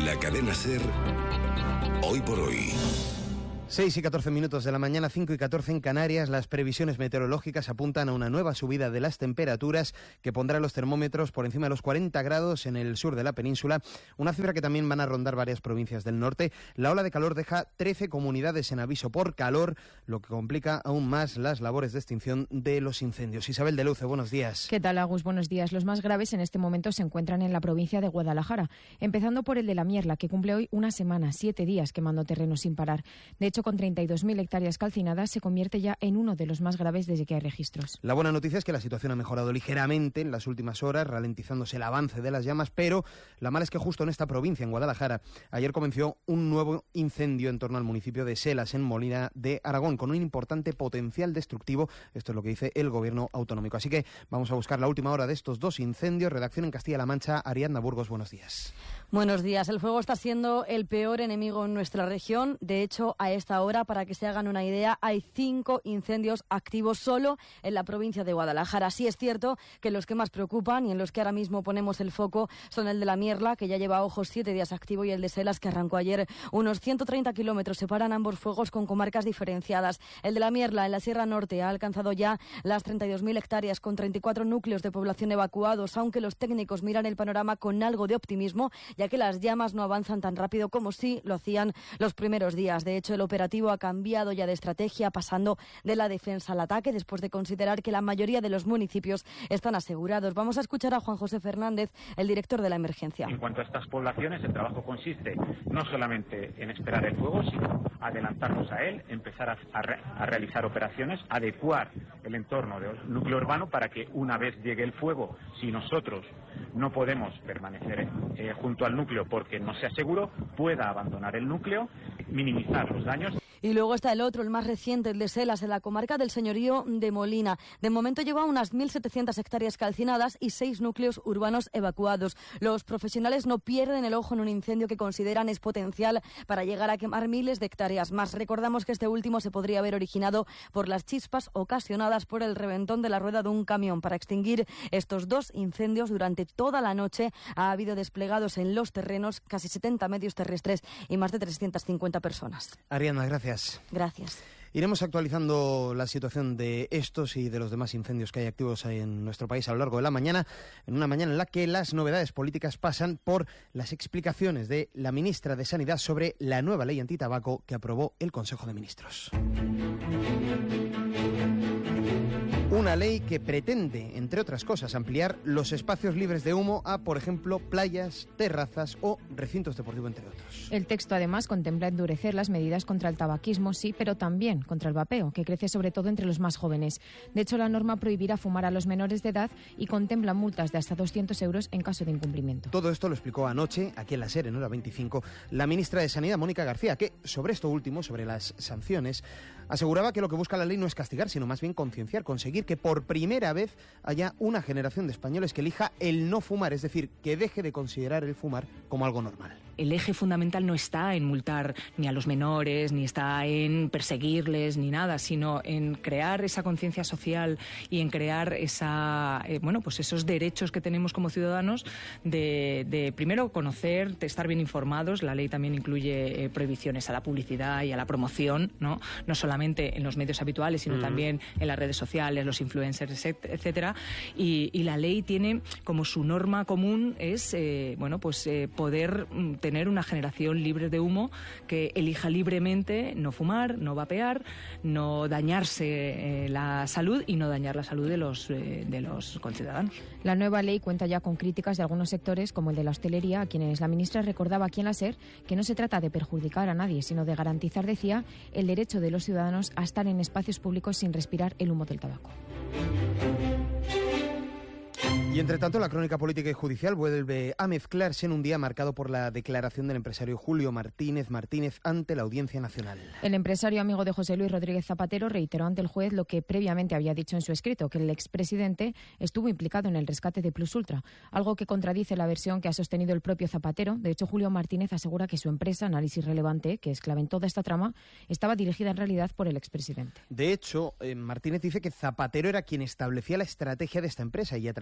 La cadena SER, hoy por hoy. 6 y 14 minutos de la mañana, 5 y 14 en Canarias. Las previsiones meteorológicas apuntan a una nueva subida de las temperaturas que pondrá los termómetros por encima de los 40 grados en el sur de la península, una cifra que también van a rondar varias provincias del norte. La ola de calor deja 13 comunidades en aviso por calor, lo que complica aún más las labores de extinción de los incendios. Isabel de Luce, buenos días. ¿Qué tal, Agus? Buenos días. Los más graves en este momento se encuentran en la provincia de Guadalajara, empezando por el de La Mierla, que cumple hoy una semana, 7 días quemando terreno sin parar. De hecho, con 32.000 hectáreas calcinadas, se convierte ya en uno de los más graves desde que hay registros. La buena noticia es que la situación ha mejorado ligeramente en las últimas horas, ralentizándose el avance de las llamas, pero la mala es que justo en esta provincia, en Guadalajara, ayer comenzó un nuevo incendio en torno al municipio de Selas, en Molina de Aragón, con un importante potencial destructivo. Esto es lo que dice el gobierno autonómico. Así que vamos a buscar la última hora de estos dos incendios. Redacción en Castilla-La Mancha, Ariadna Burgos, buenos días. Buenos días. El fuego está siendo el peor enemigo en nuestra región. De hecho, a esta hora, para que se hagan una idea, hay 5 incendios activos solo en la provincia de Guadalajara. Sí es cierto que los que más preocupan y en los que ahora mismo ponemos el foco son el de La Mierla, que ya lleva, ojo, 7 días activo, y el de Selas, que arrancó ayer. Unos 130 kilómetros separan ambos fuegos con comarcas diferenciadas. El de La Mierla, en la Sierra Norte, ha alcanzado ya las 32.000 hectáreas con 34 núcleos de población evacuados, aunque los técnicos miran el panorama con algo de optimismo, ya que las llamas no avanzan tan rápido como sí lo hacían los primeros días. De hecho, el operativo ha cambiado ya de estrategia, pasando de la defensa al ataque, después de considerar que la mayoría de los municipios están asegurados. Vamos a escuchar a Juan José Fernández, el director de la emergencia. En cuanto a estas poblaciones, el trabajo consiste no solamente en esperar el fuego, sino adelantarnos a él, empezar a realizar operaciones, adecuar el entorno del núcleo urbano para que una vez llegue el fuego, si nosotros no podemos permanecer junto al núcleo porque no sea seguro, pueda abandonar el núcleo, minimizar los daños. Y luego está el otro, el más reciente, el de Selas, en la comarca del señorío de Molina. De momento lleva unas 1.700 hectáreas calcinadas y 6 núcleos urbanos evacuados. Los profesionales no pierden el ojo en un incendio que consideran es potencial para llegar a quemar miles de hectáreas más. Recordamos que este último se podría haber originado por las chispas ocasionadas por el reventón de la rueda de un camión. Para extinguir estos 2 incendios, durante toda la noche ha habido desplegados en los terrenos casi 70 medios terrestres y más de 350 personas. Ariadna, gracias. Gracias. Iremos actualizando la situación de estos y de los demás incendios que hay activos en nuestro país a lo largo de la mañana, en una mañana en la que las novedades políticas pasan por las explicaciones de la ministra de Sanidad sobre la nueva ley antitabaco que aprobó el Consejo de Ministros. Una ley que pretende, entre otras cosas, ampliar los espacios libres de humo a, por ejemplo, playas, terrazas o recintos deportivos, entre otros. El texto, además, contempla endurecer las medidas contra el tabaquismo, sí, pero también contra el vapeo, que crece sobre todo entre los más jóvenes. De hecho, la norma prohibirá fumar a los menores de edad y contempla multas de hasta 200 euros en caso de incumplimiento. Todo esto lo explicó anoche, aquí en la SER, en Hora 25, la ministra de Sanidad, Mónica García, que sobre esto último, sobre las sanciones, aseguraba que lo que busca la ley no es castigar, sino más bien concienciar, conseguir que por primera vez haya una generación de españoles que elija el no fumar, es decir, que deje de considerar el fumar como algo normal. El eje fundamental no está en multar ni a los menores, ni está en perseguirles, ni nada, sino en crear esa conciencia social y en crear pues esos derechos que tenemos como ciudadanos de primero conocer, de estar bien informados. La ley también incluye prohibiciones a la publicidad y a la promoción, no solamente en los medios habituales, sino también en las redes sociales, los influencers, etcétera. Y la ley tiene como su norma común es poder tener una generación libre de humo que elija libremente no fumar, no vapear, no dañarse la salud y no dañar la salud de los conciudadanos. La nueva ley cuenta ya con críticas de algunos sectores, como el de la hostelería, a quienes la ministra recordaba aquí en la SER que no se trata de perjudicar a nadie, sino de garantizar, decía, el derecho de los ciudadanos a estar en espacios públicos sin respirar el humo del tabaco. Y entre tanto, la crónica política y judicial vuelve a mezclarse en un día marcado por la declaración del empresario Julio Martínez ante la Audiencia Nacional. El empresario amigo de José Luis Rodríguez Zapatero reiteró ante el juez lo que previamente había dicho en su escrito, que el expresidente estuvo implicado en el rescate de Plus Ultra, algo que contradice la versión que ha sostenido el propio Zapatero. De hecho, Julio Martínez asegura que su empresa, Análisis Relevante, que es clave en toda esta trama, estaba dirigida en realidad por el expresidente. De hecho, Martínez dice que Zapatero era quien establecía la estrategia de esta empresa y atraía a los clientes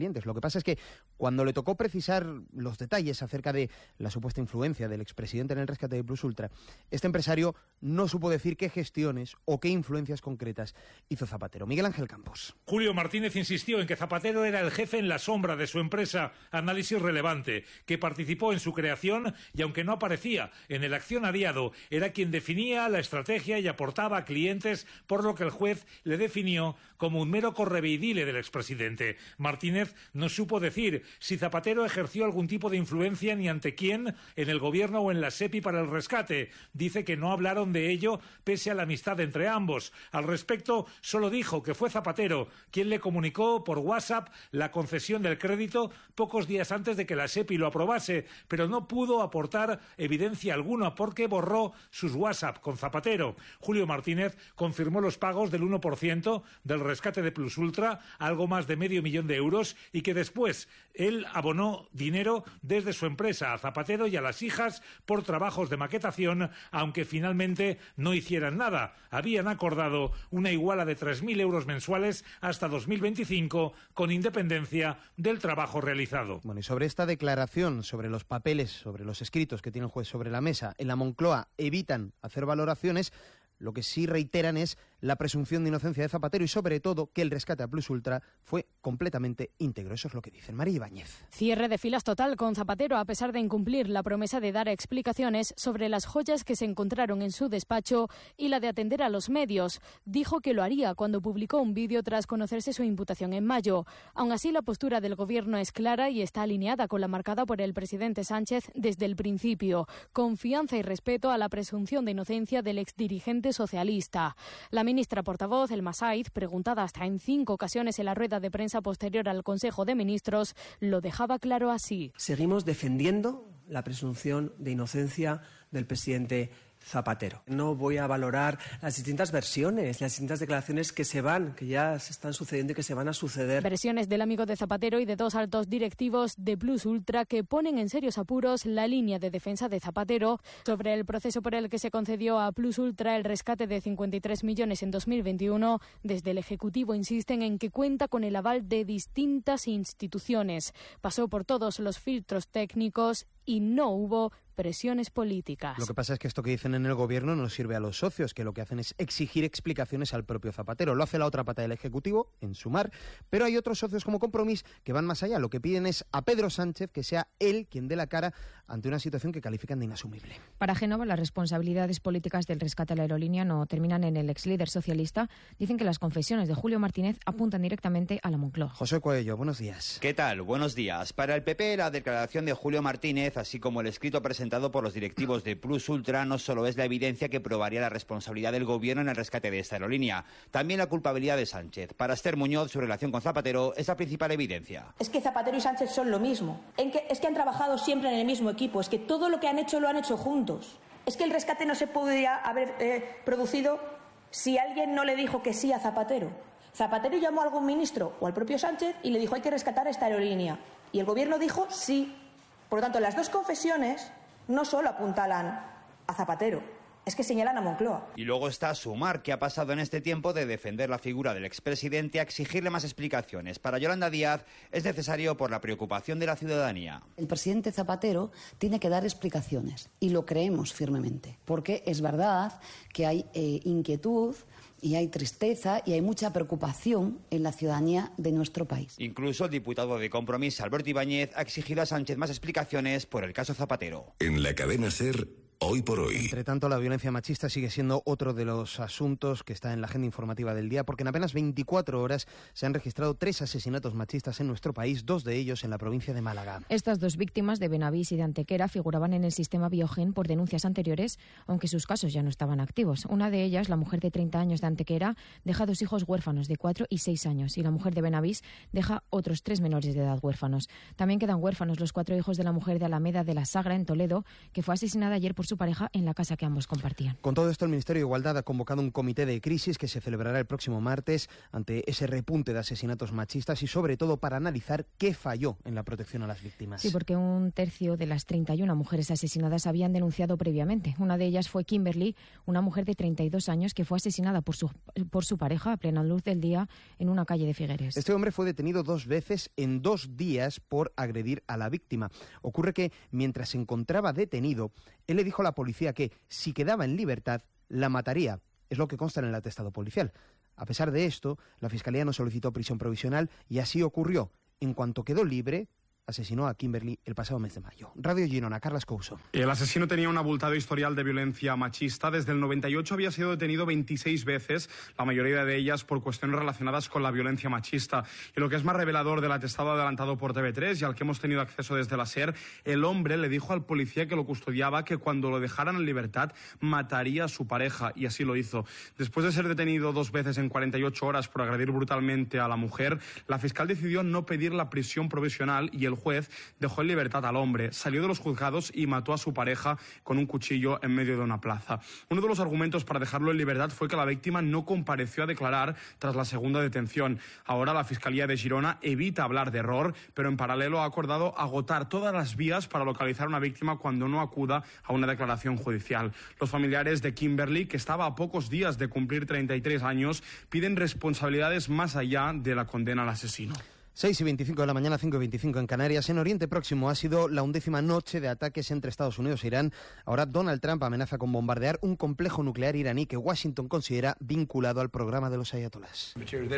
clientes. Lo que pasa es que cuando le tocó precisar los detalles acerca de la supuesta influencia del expresidente en el rescate de Plus Ultra, este empresario no supo decir qué gestiones o qué influencias concretas hizo Zapatero. Miguel Ángel Campos. Julio Martínez insistió en que Zapatero era el jefe en la sombra de su empresa Análisis Relevante, que participó en su creación y, aunque no aparecía en el accionariado, era quien definía la estrategia y aportaba a clientes, por lo que el juez le definió como un mero correveidile del expresidente. Martínez no supo decir si Zapatero ejerció algún tipo de influencia ni ante quién en el gobierno o en la SEPI para el rescate. Dice que no hablaron de ello pese a la amistad entre ambos. Al respecto, solo dijo que fue Zapatero quien le comunicó por WhatsApp la concesión del crédito pocos días antes de que la SEPI lo aprobase, pero no pudo aportar evidencia alguna porque borró sus WhatsApp con Zapatero. Julio Martínez confirmó los pagos del 1% del rescate de Plus Ultra, algo más de $500,000 euros, y que después él abonó dinero desde su empresa a Zapatero y a las hijas por trabajos de maquetación, aunque finalmente no hicieran nada. Habían acordado una iguala de 3.000 euros mensuales hasta 2025, con independencia del trabajo realizado. Bueno, y sobre esta declaración, sobre los papeles, sobre los escritos que tiene el juez sobre la mesa, en la Moncloa evitan hacer valoraciones. Lo que sí reiteran es la presunción de inocencia de Zapatero y, sobre todo, que el rescate a Plus Ultra fue completamente íntegro. Eso es lo que dicen. María Ibáñez. Cierre de filas total con Zapatero, a pesar de incumplir la promesa de dar explicaciones sobre las joyas que se encontraron en su despacho y la de atender a los medios. Dijo que lo haría cuando publicó un vídeo tras conocerse su imputación en mayo. Aún así, la postura del Gobierno es clara y está alineada con la marcada por el presidente Sánchez desde el principio. Confianza y respeto a la presunción de inocencia del exdirigente socialista. La ministra portavoz, Elma Saiz, preguntada hasta en 5 ocasiones en la rueda de prensa posterior al Consejo de Ministros, lo dejaba claro así. Seguimos defendiendo la presunción de inocencia del presidente Zapatero. No voy a valorar las distintas versiones, las distintas declaraciones que ya se están sucediendo y que se van a suceder. Versiones del amigo de Zapatero y de 2 altos directivos de Plus Ultra que ponen en serios apuros la línea de defensa de Zapatero sobre el proceso por el que se concedió a Plus Ultra el rescate de 53 millones en 2021. Desde el Ejecutivo insisten en que cuenta con el aval de distintas instituciones. Pasó por todos los filtros técnicos y no hubo presiones políticas. Lo que pasa es que esto que dicen en el Gobierno no sirve a los socios, que lo que hacen es exigir explicaciones al propio Zapatero. Lo hace la otra pata del Ejecutivo, en Sumar, pero hay otros socios como Compromís que van más allá. Lo que piden es a Pedro Sánchez que sea él quien dé la cara ante una situación que califican de inasumible. Para Génova, las responsabilidades políticas del rescate a la aerolínea no terminan en el exlíder socialista. Dicen que las confesiones de Julio Martínez apuntan directamente a la Moncloa. José Coello, buenos días. ¿Qué tal? Buenos días. Para el PP, la declaración de Julio Martínez, así como el escrito presentado por los directivos de Plus Ultra, no solo es la evidencia que probaría la responsabilidad del Gobierno en el rescate de esta aerolínea, también la culpabilidad de Sánchez. Para Esther Muñoz, su relación con Zapatero es la principal evidencia. Es que Zapatero y Sánchez son lo mismo. Es que han trabajado siempre en el mismo equipo. Es que todo lo que han hecho lo han hecho juntos. Es que el rescate no se podría haber producido si alguien no le dijo que sí a Zapatero. Zapatero llamó a algún ministro o al propio Sánchez y le dijo hay que rescatar esta aerolínea. Y el Gobierno dijo sí. Por lo tanto, las dos confesiones no solo apuntalan a Zapatero, es que señalan a Moncloa. Y luego está Sumar, que ha pasado en este tiempo de defender la figura del expresidente a exigirle más explicaciones. Para Yolanda Díaz es necesario por la preocupación de la ciudadanía. El presidente Zapatero tiene que dar explicaciones y lo creemos firmemente, porque es verdad que hay inquietud y hay tristeza y hay mucha preocupación en la ciudadanía de nuestro país. Incluso el diputado de Compromís, Alberto Ibáñez, ha exigido a Sánchez más explicaciones por el caso Zapatero. En la cadena SER, Hoy por Hoy. Entre tanto, la violencia machista sigue siendo otro de los asuntos que está en la agenda informativa del día, porque en apenas 24 horas se han registrado 3 asesinatos machistas en nuestro país, 2 de ellos en la provincia de Málaga. Estas 2 víctimas de Benavís y de Antequera figuraban en el sistema Biogen por denuncias anteriores, aunque sus casos ya no estaban activos. Una de ellas, la mujer de 30 años de Antequera, deja 2 hijos huérfanos de 4 y 6 años, y la mujer de Benavís deja otros 3 menores de edad huérfanos. También quedan huérfanos los 4 hijos de la mujer de Alameda de la Sagra, en Toledo, que fue asesinada ayer por su su pareja en la casa que ambos compartían. Con todo esto, el Ministerio de Igualdad ha convocado un comité de crisis que se celebrará el próximo martes ante ese repunte de asesinatos machistas y sobre todo para analizar qué falló en la protección a las víctimas. Sí, porque un tercio de las 31 mujeres asesinadas habían denunciado previamente. Una de ellas fue Kimberly, una mujer de 32 años que fue asesinada por su pareja a plena luz del día en una calle de Figueres. Este hombre fue detenido 2 veces en 2 días por agredir a la víctima. Ocurre que mientras se encontraba detenido, él le dijo a la policía que si quedaba en libertad, la mataría. Es lo que consta en el atestado policial. A pesar de esto, la Fiscalía no solicitó prisión provisional y así ocurrió. En cuanto quedó libre, asesinó a Kimberly el pasado mes de mayo. Radio Girona, Carles Couso. El asesino tenía un abultado historial de violencia machista. Desde el 98 había sido detenido 26 veces, la mayoría de ellas por cuestiones relacionadas con la violencia machista. Y lo que es más revelador del atestado adelantado por TV3 y al que hemos tenido acceso desde la SER, el hombre le dijo al policía que lo custodiaba que cuando lo dejaran en libertad mataría a su pareja, y así lo hizo. Después de ser detenido 2 veces en 48 horas por agredir brutalmente a la mujer, la fiscal decidió no pedir la prisión provisional y el juez dejó en libertad al hombre, salió de los juzgados y mató a su pareja con un cuchillo en medio de una plaza. Uno de los argumentos para dejarlo en libertad fue que la víctima no compareció a declarar tras la segunda detención. Ahora la Fiscalía de Girona evita hablar de error, pero en paralelo ha acordado agotar todas las vías para localizar a una víctima cuando no acuda a una declaración judicial. Los familiares de Kimberly, que estaba a pocos días de cumplir 33 años, piden responsabilidades más allá de la condena al asesino. 6:25 de la mañana, 5:25 en Canarias. En Oriente Próximo ha sido la 11ª noche de ataques entre Estados Unidos e Irán. Ahora Donald Trump amenaza con bombardear un complejo nuclear iraní que Washington considera vinculado al programa de los ayatolás.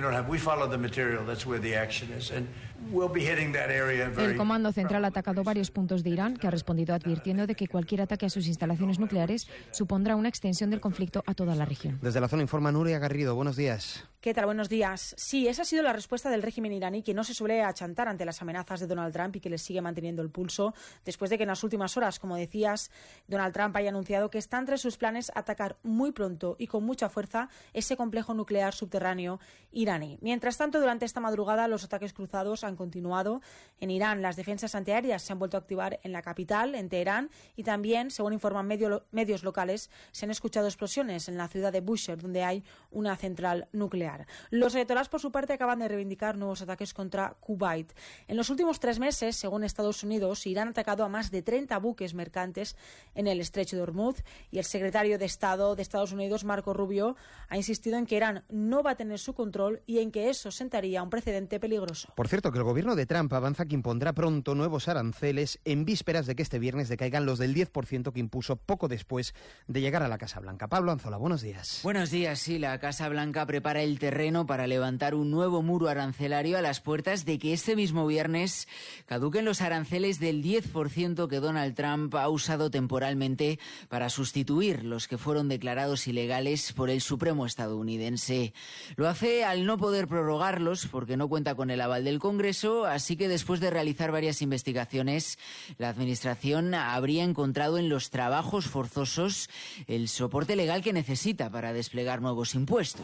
El Comando Central ha atacado varios puntos de Irán, que ha respondido advirtiendo de que cualquier ataque a sus instalaciones nucleares supondrá una extensión del conflicto a toda la región. Desde la zona informa Nuria Garrido. Buenos días. ¿Qué tal? Buenos días. Sí, esa ha sido la respuesta del régimen iraní, que no se suele achantar ante las amenazas de Donald Trump y que le sigue manteniendo el pulso después de que en las últimas horas, como decías, Donald Trump haya anunciado que está entre sus planes atacar muy pronto y con mucha fuerza ese complejo nuclear subterráneo iraní. Mientras tanto, durante esta madrugada los ataques cruzados han continuado. En Irán, las defensas antiaéreas se han vuelto a activar en la capital, en Teherán, y también, según informan medios locales, se han escuchado explosiones en la ciudad de Bushehr, donde hay una central nuclear. Los ayatolás, por su parte, acaban de reivindicar nuevos ataques contra Kuwait. En los últimos 3 meses, según Estados Unidos, Irán ha atacado a más de 30 buques mercantes en el estrecho de Hormuz, y el secretario de Estado de Estados Unidos, Marco Rubio, ha insistido en que Irán no va a tener su control y en que eso sentaría un precedente peligroso. Por cierto, que el gobierno de Trump avanza que impondrá pronto nuevos aranceles en vísperas de que este viernes decaigan los del 10% que impuso poco después de llegar a la Casa Blanca. Pablo Anzola, buenos días. Buenos días. Sí, la Casa Blanca prepara el terreno para levantar un nuevo muro arancelario a las puertas de que este mismo viernes caduquen los aranceles del 10% que Donald Trump ha usado temporalmente para sustituir los que fueron declarados ilegales por el Supremo estadounidense. Lo hace al no poder prorrogarlos porque no cuenta con el aval del Congreso, así que después de realizar varias investigaciones, la Administración habría encontrado en los trabajos forzosos el soporte legal que necesita para desplegar nuevos impuestos.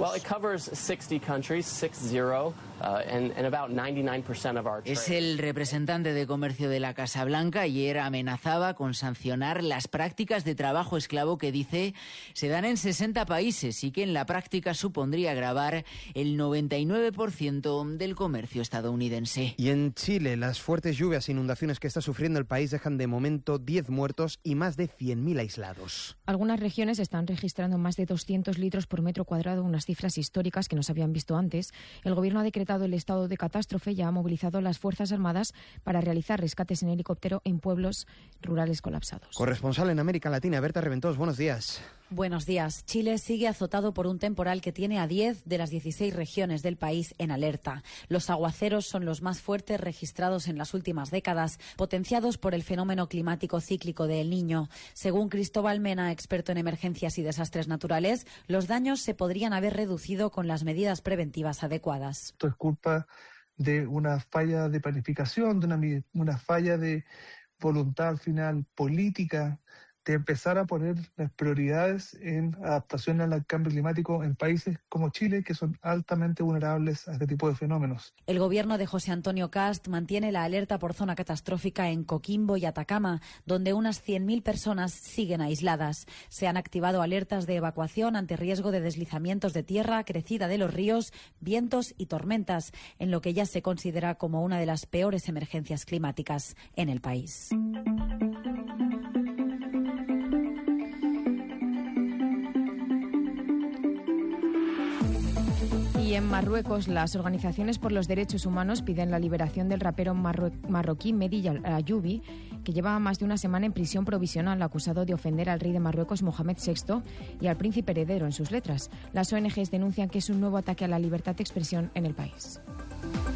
Es el representante de comercio de la Casa Blanca. Ayer amenazaba con sancionar las prácticas de trabajo esclavo que dice se dan en 60 países y que en la práctica supondría gravar el 99% del comercio estadounidense. Y en Chile, las fuertes lluvias e inundaciones que está sufriendo el país dejan de momento 10 muertos y más de 100.000 aislados. Algunas regiones están registrando más de 200 litros por metro cuadrado, unas cifras históricas que no se habían visto antes. El gobierno ha decretado el estado de catástrofe y ha movilizado las Fuerzas Armadas para realizar rescates en helicóptero en pueblos rurales colapsados. Corresponsal en América Latina, Berta Reventós, buenos días. Buenos días. Chile sigue azotado por un temporal que tiene a 10 de las 16 regiones del país en alerta. Los aguaceros son los más fuertes registrados en las últimas décadas, potenciados por el fenómeno climático cíclico de El Niño. Según Cristóbal Mena, experto en emergencias y desastres naturales, los daños se podrían haber reducido con las medidas preventivas adecuadas. Esto es culpa de una falla de planificación, de una falla de voluntad al final política de empezar a poner las prioridades en adaptación al cambio climático en países como Chile, que son altamente vulnerables a este tipo de fenómenos. El gobierno de José Antonio Cast mantiene la alerta por zona catastrófica en Coquimbo y Atacama, donde unas 100.000 personas siguen aisladas. Se han activado alertas de evacuación ante riesgo de deslizamientos de tierra, crecida de los ríos, vientos y tormentas, en lo que ya se considera como una de las peores emergencias climáticas en el país. Y en Marruecos, las organizaciones por los derechos humanos piden la liberación del rapero marroquí Mehdi Ayoubi, que llevaba más de una semana en prisión provisional acusado de ofender al rey de Marruecos, Mohamed VI, y al príncipe heredero en sus letras. Las ONGs denuncian que es un nuevo ataque a la libertad de expresión en el país.